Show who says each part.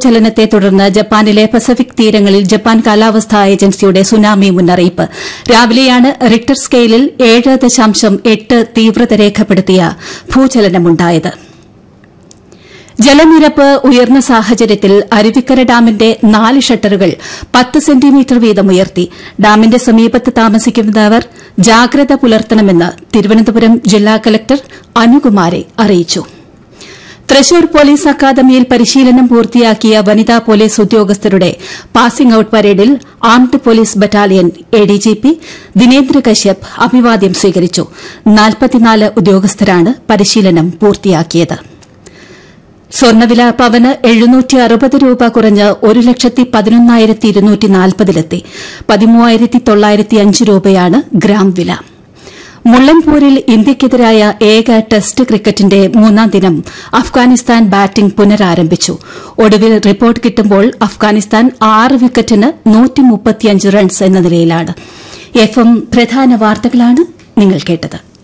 Speaker 1: ഭൂചലനത്തെ തുടർന്ന് ജപ്പാനിലെ പസഫിക് തീരങ്ങളിൽ ജപ്പാൻ കാലാവസ്ഥാ ഏജൻസിയുടെ സുനാമി മുന്നറിയിപ്പ്. രാവിലെയാണ് റിക്ടർ സ്കെയിലിൽ 7.8 തീവ്രത രേഖപ്പെടുത്തിയ ഭൂചലനമുണ്ടായത്. ജലനിരപ്പ് ഉയർന്ന സാഹചര്യത്തിൽ അരുവിക്കര ഡാമിന്റെ 4 ഷട്ടറുകൾ 10 സെന്റിമീറ്റർ വീതം ഉയർത്തി. ഡാമിന്റെ സമീപത്ത് താമസിക്കുന്നവർ ജാഗ്രത പുലർത്തണമെന്ന് തിരുവനന്തപുരം ജില്ലാ കലക്ടർ അനുകുമാരി അറിയിച്ചു. തൃശൂർ പോലീസ് അക്കാദമിയിൽ പരിശീലനം പൂർത്തിയാക്കിയ വനിതാ പോലീസ് ഉദ്യോഗസ്ഥരുടെ പാസിംഗ് ഔട്ട് പരേഡിൽ armed police battalion ADGP Dinendra Kashyap അഭിവാദ്യം സ്വീകരിച്ചു. 44 ഉദ്യോഗസ്ഥരാണ് പരിശീലനം പൂർത്തിയാക്കിയത്. സ്വർണ്ണവില പവന് 760 രൂപ കുറഞ്ഞ് 1,11,240 13,905 രൂപയാണ് ഗ്രാം വില. മുള്ളൻപൂരിൽ ഇന്ത്യയ്ക്കെതിരായ ഏക ടെസ്റ്റ് ക്രിക്കറ്റിന്റെ 3ാം ദിനം അഫ്ഗാനിസ്ഥാൻ ബാറ്റിംഗ് പുനരാരംഭിച്ചു. ഒടുവിൽ റിപ്പോർട്ട് കിട്ടുമ്പോൾ അഫ്ഗാനിസ്ഥാൻ 6 വിക്കറ്റിന് 135 റൺസ് എന്ന നിലയിലാണ്. FM പ്രധാന വാർത്തകളാണ് നിങ്ങൾ കേട്ടത്.